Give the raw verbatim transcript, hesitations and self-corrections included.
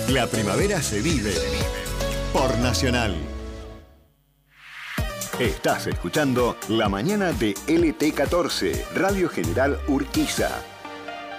La primavera se vive por Nacional. Estás escuchando La Mañana de L T catorce, Radio General Urquiza.